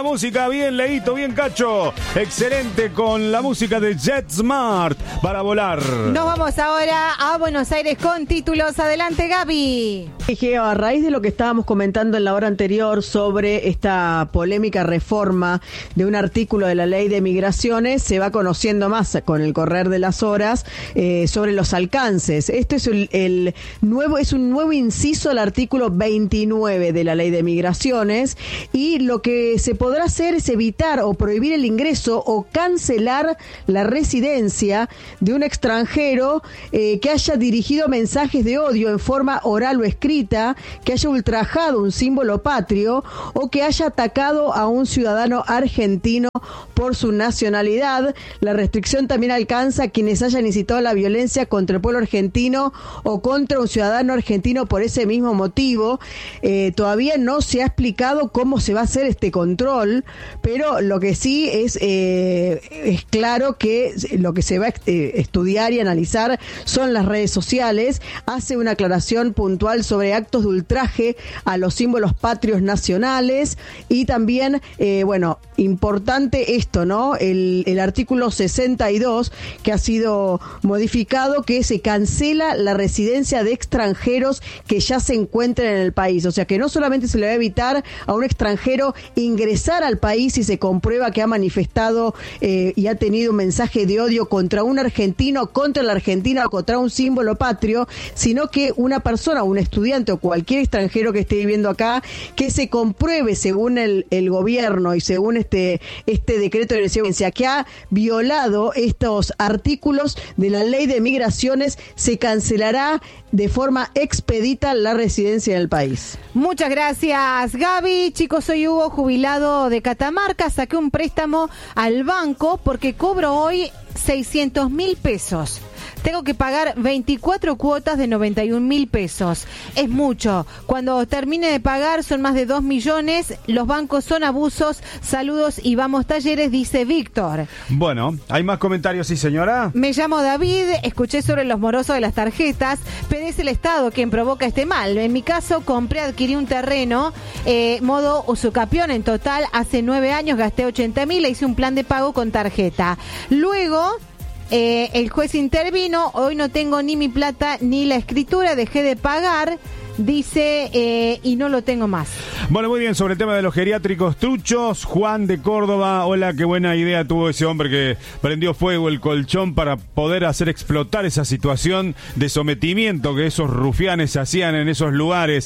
música, bien Leito, bien Cacho. Excelente con la música de JetSmart para volar. Nos vamos ahora a Buenos Aires con títulos. Adelante, Gaby. Geo, a raíz de lo que estábamos comentando en la hora anterior sobre esta polémica reforma de un artículo de la Ley de Migraciones, se va conociendo más con el correr de las horas sobre los alcances. Este es un nuevo inciso al artículo 29 de la Ley de Migraciones, y lo que se podrá hacer es evitar o prohibir el ingreso o cancelar la residencia de un extranjero que haya dirigido mensajes de odio en forma oral o escrita, que haya ultrajado un símbolo patrio o que haya atacado a un ciudadano argentino por su nacionalidad. La restricción también alcanza a quienes hayan incitado la violencia contra el pueblo argentino o contra un ciudadano argentino por ese mismo motivo. Todavía no se ha explicado cómo se va a hacer este control, pero lo que sí es claro que lo que se va a estudiar y analizar son las redes sociales. Hace una aclaración puntual sobre actos de ultraje a los símbolos patrios nacionales y también, importante esto, ¿no? El artículo 62 que ha sido modificado, que se cancela la residencia de extranjeros que ya se encuentren en el país. O sea que no solamente se le va a evitar a un extranjero ingresar al país si se comprueba que ha manifestado y ha tenido un mensaje de odio contra un argentino, contra la Argentina o contra un símbolo patrio, sino que una persona, un estudiante o cualquier extranjero que esté viviendo acá, que se compruebe según el gobierno y según este decreto de residencia que ha violado estos artículos de la Ley de Migraciones, se cancelará de forma expedita la residencia en el país. Muchas gracias, Gaby. Chicos, soy Hugo, jubilado de Catamarca. Saqué un préstamo al banco porque cobro hoy 600.000 pesos. Tengo que pagar 24 cuotas de 91.000 pesos. Es mucho. Cuando termine de pagar son más de 2 millones. Los bancos son abusos. Saludos y vamos Talleres, dice Víctor. Bueno, ¿hay más comentarios, sí, señora? Me llamo David, escuché sobre los morosos de las tarjetas, pero es el Estado quien provoca este mal. En mi caso, adquirí un terreno, modo usucapión. En total, hace 9 años gasté 80.000, le hice un plan de pago con tarjeta. Luego... el juez intervino, hoy no tengo ni mi plata ni la escritura, dejé de pagar, dice, y no lo tengo más. Bueno, muy bien, sobre el tema de los geriátricos truchos, Juan de Córdoba, hola, qué buena idea tuvo ese hombre que prendió fuego el colchón para poder hacer explotar esa situación de sometimiento que esos rufianes hacían en esos lugares,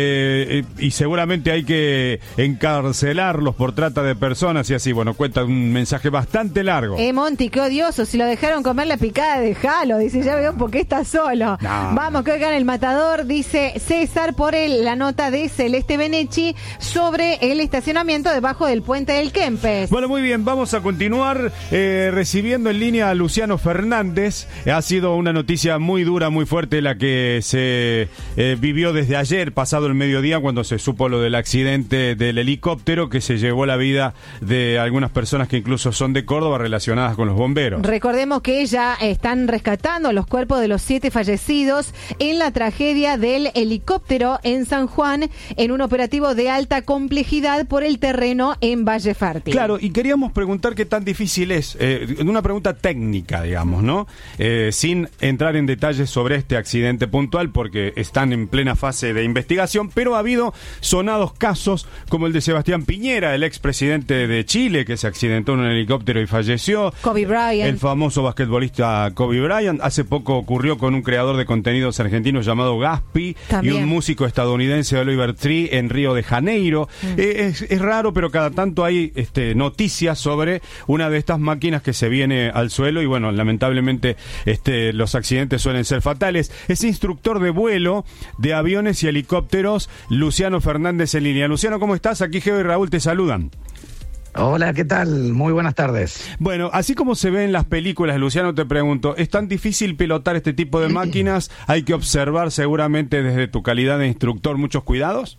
y seguramente hay que encarcelarlos por trata de personas y así. Bueno, cuenta un mensaje bastante largo. Monty, qué odioso, si lo dejaron comer la picada, déjalo, dice, ya veo por qué está solo. No. Vamos, que oigan el matador, dice César, por la nota de Celeste Benechi sobre el estacionamiento debajo del puente del Kempes. Bueno, muy bien, vamos a continuar recibiendo en línea a Luciano Fernández. Ha sido una noticia muy dura, muy fuerte la que se vivió desde ayer, pasado el mediodía, cuando se supo lo del accidente del helicóptero que se llevó la vida de algunas personas que incluso son de Córdoba relacionadas con los bomberos. Recordemos que ya están rescatando los cuerpos de los 7 fallecidos en la tragedia del helicóptero en San Juan, en un operativo de alta complejidad por el terreno en Valle Fértil. Claro, y queríamos preguntar qué tan difícil es, una pregunta técnica, digamos, ¿no? Sin entrar en detalles sobre este accidente puntual, porque están en plena fase de investigación, pero ha habido sonados casos como el de Sebastián Piñera, el expresidente de Chile, que se accidentó en un helicóptero y falleció. Kobe Bryant. El famoso basquetbolista Kobe Bryant. Hace poco ocurrió con un creador de contenidos argentinos llamado Gaspi. También. Y un músico estadounidense, Oliver Tree, en Río de Janeiro. Es raro, pero cada tanto hay noticias sobre una de estas máquinas que se viene al suelo y bueno, lamentablemente los accidentes suelen ser fatales. Es instructor de vuelo de aviones y helicópteros, Luciano Fernández en línea. Luciano, ¿cómo estás? Aquí Geo y Raúl te saludan. Hola, ¿qué tal? Muy buenas tardes. Bueno, así como se ve en las películas, Luciano, te pregunto, ¿es tan difícil pilotar este tipo de máquinas? ¿Hay que observar seguramente desde tu calidad de instructor muchos cuidados?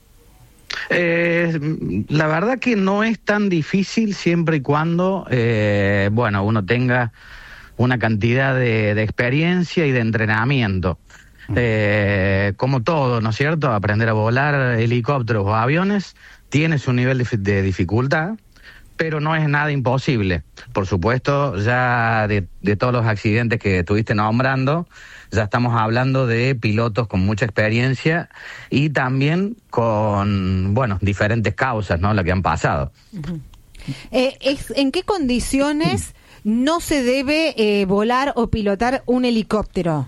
La verdad que no es tan difícil siempre y cuando, uno tenga una cantidad de experiencia y de entrenamiento. Como todo, ¿no es cierto? Aprender a volar helicópteros o aviones tiene su nivel de dificultad. pero no es nada imposible. Por supuesto, ya de todos los accidentes que estuviste nombrando, ya estamos hablando de pilotos con mucha experiencia y también con, diferentes causas, ¿no?, las que han pasado. Uh-huh. ¿En qué condiciones no se debe volar o pilotar un helicóptero?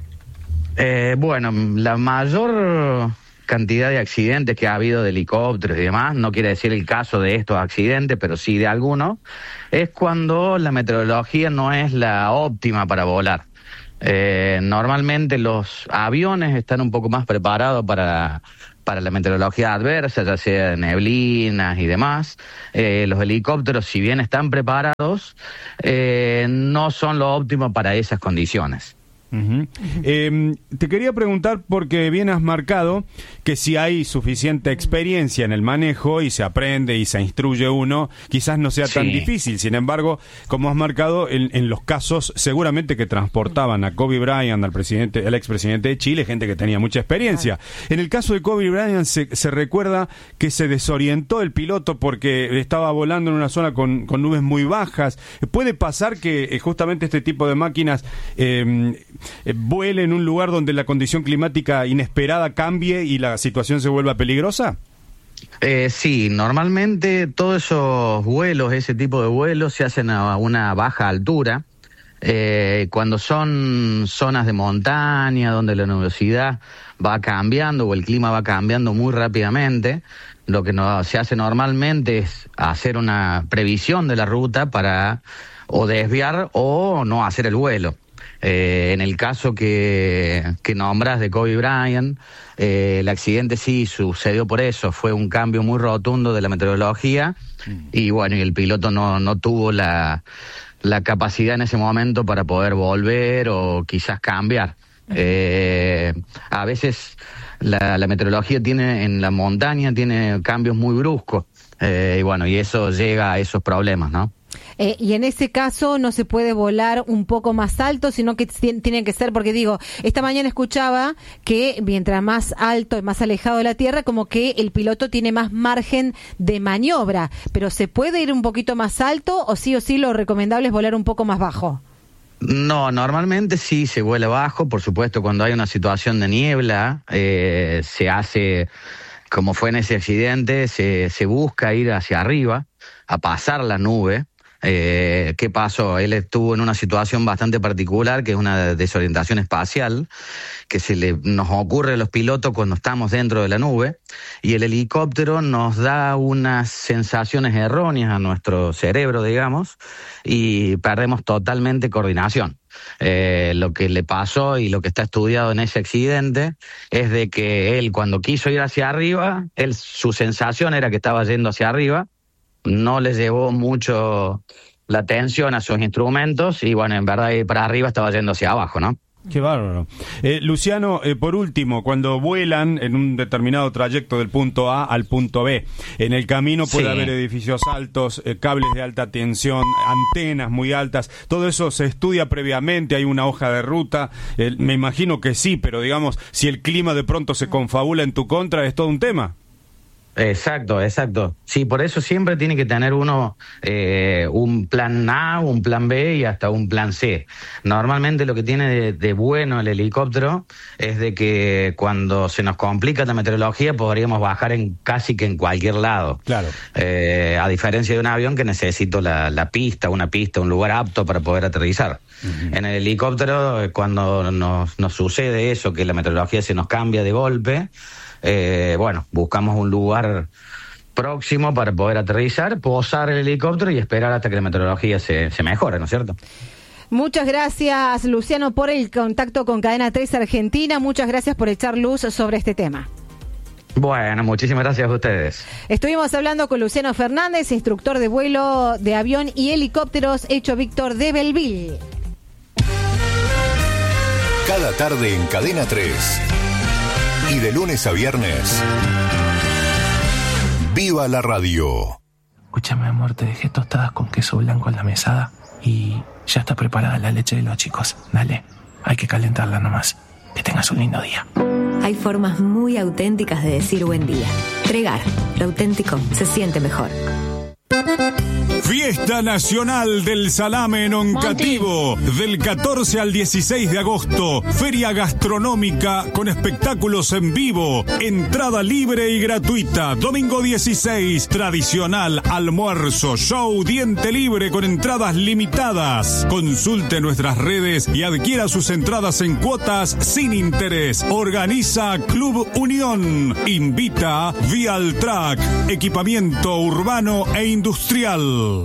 La mayor cantidad de accidentes que ha habido de helicópteros y demás, no quiere decir el caso de estos accidentes, pero sí de algunos, es cuando la meteorología no es la óptima para volar. Normalmente los aviones están un poco más preparados para la meteorología adversa, ya sea neblinas y demás. Los helicópteros, si bien están preparados, no son lo óptimo para esas condiciones. Uh-huh. Te quería preguntar, porque bien has marcado que si hay suficiente experiencia en el manejo y se aprende y se instruye uno, quizás no sea tan difícil. Sin embargo, como has marcado, en los casos seguramente que transportaban a Kobe Bryant, el expresidente de Chile, gente que tenía mucha experiencia. En el caso de Kobe Bryant se recuerda que se desorientó el piloto porque estaba volando en una zona con nubes muy bajas. ¿Puede pasar que justamente este tipo de máquinas vuele en un lugar donde la condición climática inesperada cambie y la situación se vuelva peligrosa? Sí, normalmente todos esos vuelos, ese tipo de vuelos, se hacen a una baja altura. Cuando son zonas de montaña, donde la nubosidad va cambiando o el clima va cambiando muy rápidamente, lo que se hace normalmente es hacer una previsión de la ruta para o desviar o no hacer el vuelo. En el caso que nombras de Kobe Bryant, el accidente sí sucedió por eso, fue un cambio muy rotundo de la meteorología y el piloto no tuvo la capacidad en ese momento para poder volver o quizás cambiar. A veces la meteorología en la montaña tiene cambios muy bruscos y eso llega a esos problemas, ¿no? Y en ese caso no se puede volar un poco más alto, sino que tiene que ser, porque esta mañana escuchaba que mientras más alto y más alejado de la tierra, como que el piloto tiene más margen de maniobra, pero ¿se puede ir un poquito más alto o sí lo recomendable es volar un poco más bajo? No, normalmente sí se vuela bajo, por supuesto cuando hay una situación de niebla, se hace, como fue en ese accidente, se busca ir hacia arriba, a pasar la nube. ¿Qué pasó? Él estuvo en una situación bastante particular, que es una desorientación espacial, que nos ocurre a los pilotos cuando estamos dentro de la nube, y el helicóptero nos da unas sensaciones erróneas a nuestro cerebro, digamos, y perdemos totalmente coordinación. Lo que le pasó y lo que está estudiado en ese accidente es de que él, cuando quiso ir hacia arriba, su sensación era que estaba yendo hacia arriba, no le llevó mucho la atención a sus instrumentos y en verdad ir para arriba estaba yendo hacia abajo, ¿no? Qué bárbaro. Luciano, por último, cuando vuelan en un determinado trayecto del punto A al punto B, en el camino puede haber edificios altos, cables de alta tensión, antenas muy altas, todo eso se estudia previamente, hay una hoja de ruta, me imagino que sí, pero digamos, si el clima de pronto se confabula en tu contra, es todo un tema. Exacto. Sí, por eso siempre tiene que tener uno un plan A, un plan B y hasta un plan C. Normalmente lo que tiene de bueno el helicóptero es de que cuando se nos complica la meteorología podríamos bajar casi que en cualquier lado. Claro. A diferencia de un avión que necesita una pista, un lugar apto para poder aterrizar. Uh-huh. En el helicóptero, cuando nos sucede eso, que la meteorología se nos cambia de golpe, buscamos un lugar próximo para poder aterrizar, posar el helicóptero y esperar hasta que la meteorología se mejore, ¿no es cierto? Muchas gracias, Luciano, por el contacto con Cadena 3 Argentina. Muchas gracias por echar luz sobre este tema. Bueno, muchísimas gracias a ustedes. Estuvimos hablando con Luciano Fernández, instructor de vuelo de avión y helicópteros, Hecho Víctor de Belleville. Cada tarde en Cadena 3. Y de lunes a viernes, ¡viva la radio! Escúchame, amor, te dejé tostadas con queso blanco en la mesada y ya está preparada la leche de los chicos. Dale, hay que calentarla nomás. Que tengas un lindo día. Hay formas muy auténticas de decir buen día. Tregar, lo auténtico se siente mejor. Fiesta Nacional del Salame en Oncativo, del 14 al 16 de agosto. Feria gastronómica con espectáculos en vivo. Entrada libre y gratuita. Domingo 16, tradicional almuerzo, show, diente libre con entradas limitadas. Consulte nuestras redes y adquiera sus entradas en cuotas sin interés. Organiza Club Unión. Invita Vialtrack, equipamiento urbano e industrial.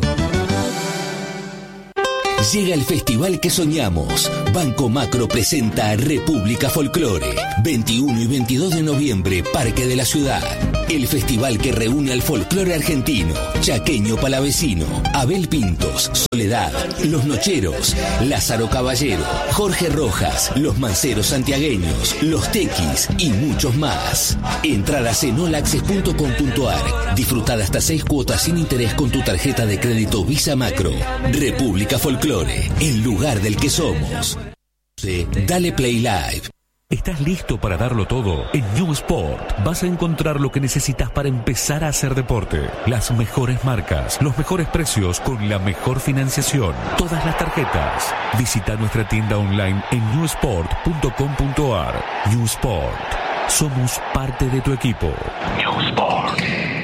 Llega el festival que soñamos. Banco Macro presenta República Folclore. 21 y 22 de noviembre, Parque de la Ciudad. El festival que reúne al folclore argentino, chaqueño palavecino, Abel Pintos, Soledad, Los Nocheros, Lázaro Caballero, Jorge Rojas, Los Manceros Santiagueños, Los Tequis y muchos más. Entradas en olaccess.com.ar. Disfrutar hasta 6 cuotas sin interés con tu tarjeta de crédito Visa Macro. República Folclore, el lugar del que somos. Dale Play Live. ¿Estás listo para darlo todo? En New Sport vas a encontrar lo que necesitas para empezar a hacer deporte. Las mejores marcas, los mejores precios con la mejor financiación. Todas las tarjetas. Visita nuestra tienda online en newsport.com.ar. New Sport. Somos parte de tu equipo. New Sport.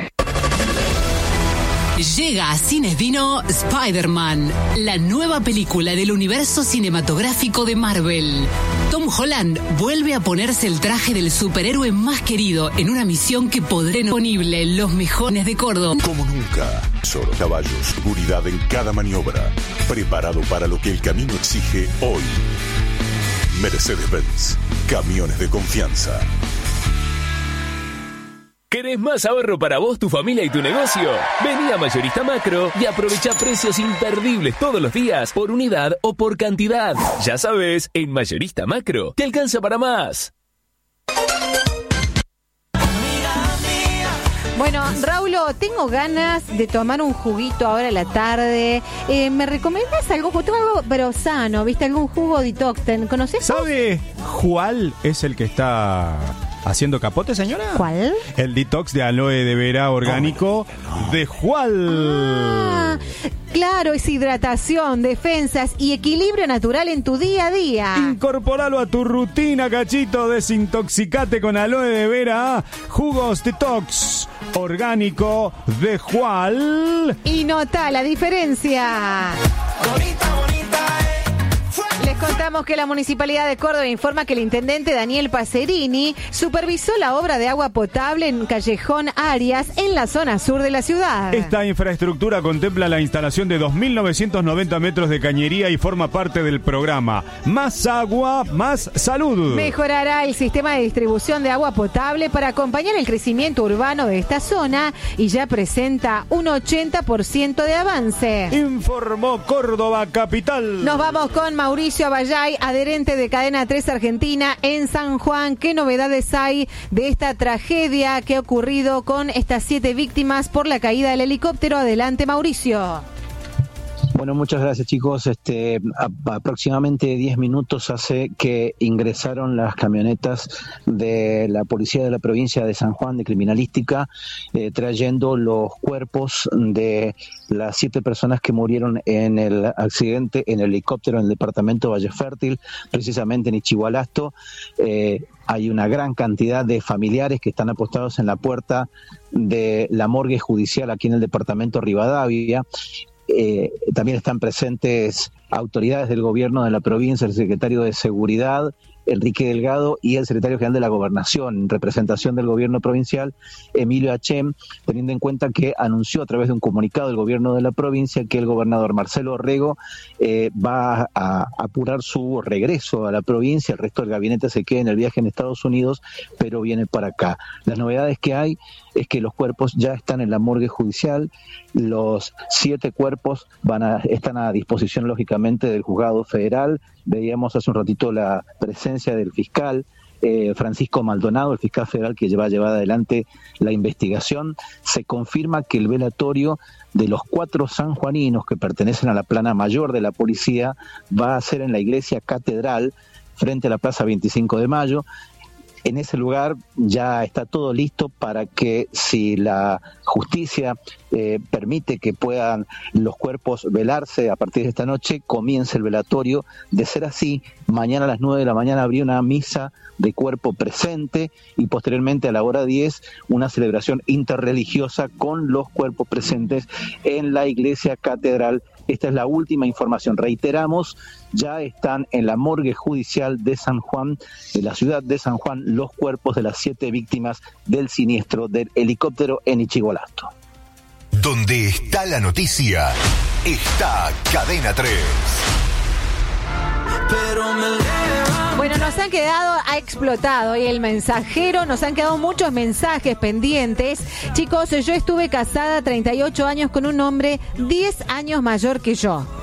Llega a Cines Dino Spider-Man, la nueva película del universo cinematográfico de Marvel. Tom Holland vuelve a ponerse el traje del superhéroe más querido en una misión que podrá disponible en los mejores de Córdoba. Como nunca, solo caballos, seguridad en cada maniobra, preparado para lo que el camino exige hoy. Mercedes-Benz, camiones de confianza. ¿Querés más ahorro para vos, tu familia y tu negocio? Vení a Mayorista Macro y aprovecha precios imperdibles todos los días, por unidad o por cantidad. Ya sabes, en Mayorista Macro te alcanza para más. Bueno, Raulo, tengo ganas de tomar un juguito ahora a la tarde. ¿Me recomendás algo? Tengo algo pero sano, ¿viste? ¿Algún jugo detox? ¿Conoces? ¿Sabe cuál es el que está haciendo capote, señora? ¿Cuál? El detox de aloe de vera orgánico de Jual. Claro, es hidratación, defensas y equilibrio natural en tu día a día. Incorporalo a tu rutina, cachito. Desintoxicate con aloe de vera. Jugos detox orgánico de Jual. Y nota la diferencia. Les contamos que la Municipalidad de Córdoba informa que el intendente Daniel Pacerini supervisó la obra de agua potable en Callejón Arias, en la zona sur de la ciudad. Esta infraestructura contempla la instalación de 2.990 metros de cañería y forma parte del programa Más Agua, Más Salud. Mejorará el sistema de distribución de agua potable para acompañar el crecimiento urbano de esta zona y ya presenta un 80% de avance. Informó Córdoba Capital. Nos vamos con Mauricio Abayay, adherente de Cadena 3 Argentina en San Juan. ¿Qué novedades hay de esta tragedia que ha ocurrido con estas 7 víctimas por la caída del helicóptero? Adelante, Mauricio. Bueno, muchas gracias, chicos. Aproximadamente 10 minutos hace que ingresaron las camionetas de la policía de la provincia de San Juan de criminalística, trayendo los cuerpos de las 7 personas que murieron en el accidente en el helicóptero en el departamento Valle Fértil, precisamente en Ichigualasto. Hay una gran cantidad de familiares que están apostados en la puerta de la morgue judicial aquí en el departamento Rivadavia. También están presentes autoridades del gobierno de la provincia, el secretario de Seguridad, Enrique Delgado, y el secretario general de la Gobernación, en representación del gobierno provincial, Emilio Achem, teniendo en cuenta que anunció a través de un comunicado del gobierno de la provincia que el gobernador Marcelo Orrego va a apurar su regreso a la provincia. El resto del gabinete se queda en el viaje en Estados Unidos, pero viene para acá. Las novedades que hay es que los cuerpos ya están en la morgue judicial. Los 7 cuerpos están a disposición, lógicamente, del juzgado federal. Veíamos hace un ratito la presencia del fiscal Francisco Maldonado, el fiscal federal que va a llevar adelante la investigación. Se confirma que el velatorio de los 4 sanjuaninos que pertenecen a la plana mayor de la policía va a ser en la iglesia catedral frente a la Plaza 25 de Mayo. En ese lugar ya está todo listo para que, si la justicia permite que puedan los cuerpos velarse a partir de esta noche, comience el velatorio. De ser así, mañana a las 9 de la mañana habría una misa de cuerpo presente y posteriormente a la hora 10 una celebración interreligiosa con los cuerpos presentes en la iglesia catedral. Esta es la última información. Reiteramos, ya están en la morgue judicial de San Juan, de la ciudad de San Juan, los cuerpos de las 7 víctimas del siniestro del helicóptero en Ichigolasto. Donde está la noticia, está Cadena 3. Bueno, nos han quedado, ha explotado hoy el mensajero, nos han quedado muchos mensajes pendientes. Chicos, yo estuve casada 38 años con un hombre 10 años mayor que yo.